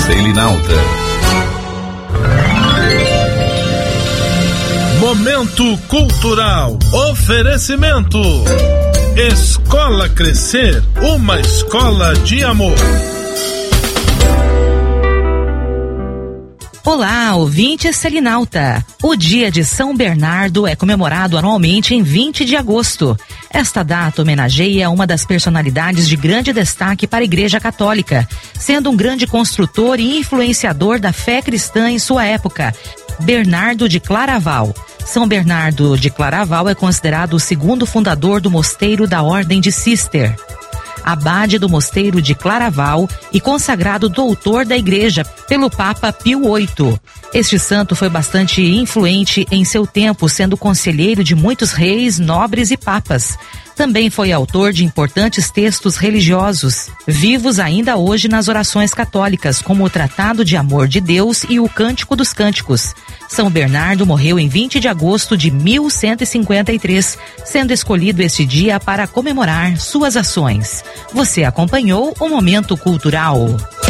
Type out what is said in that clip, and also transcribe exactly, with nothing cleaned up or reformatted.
Selinalta. Momento cultural. Oferecimento. Escola Crescer, uma escola de amor. Olá, ouvinte Selinalta. O dia de São Bernardo é comemorado anualmente em vinte de agosto. Esta data homenageia uma das personalidades de grande destaque para a Igreja Católica, sendo um grande construtor e influenciador da fé cristã em sua época, Bernardo de Claraval. São Bernardo de Claraval é considerado o segundo fundador do mosteiro da Ordem de Cister, abade do mosteiro de Claraval e consagrado doutor da Igreja pelo Papa Pio oito. Este santo foi bastante influente em seu tempo, sendo conselheiro de muitos reis, nobres e papas. Também foi autor de importantes textos religiosos, vivos ainda hoje nas orações católicas, como o Tratado de Amor de Deus e o Cântico dos Cânticos. São Bernardo morreu em vinte de agosto de mil cento e cinquenta e três, sendo escolhido este dia para comemorar suas ações. Você acompanhou o Momento Cultural.